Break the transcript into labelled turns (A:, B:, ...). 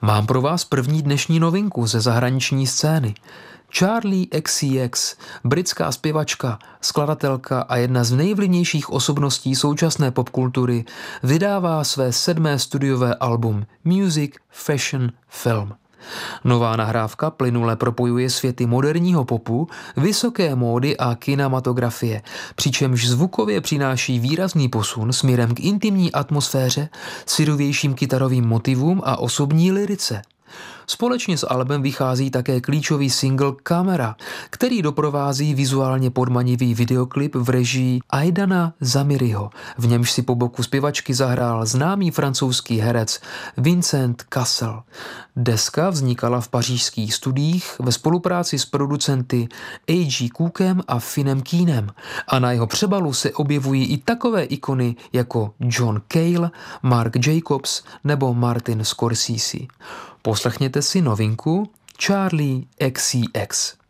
A: Mám pro vás první dnešní novinku ze zahraniční scény. Charli XCX, britská zpěvačka, skladatelka a jedna z nejvlivnějších osobností současné popkultury, vydává své 7. studiové album Music, Fashion, Film. Nová nahrávka plynule propojuje světy moderního popu, vysoké módy a kinematografie, přičemž zvukově přináší výrazný posun směrem k intimní atmosféře, syrovějším kytarovým motivům a osobní lyrice. Společně s albem vychází také klíčový single Camera, který doprovází vizuálně podmanivý videoklip v režii Aidana Zamiriho, v němž si po boku zpěvačky zahrál známý francouzský herec Vincent Cassel. Deska vznikala v pařížských studiích ve spolupráci s producenty A.G. Cookem a Finnem Keenem a na jeho přebalu se objevují i takové ikony jako John Cale, Marc Jacobs nebo Martin Scorsese. Poslechněte si novinku Charli XCX.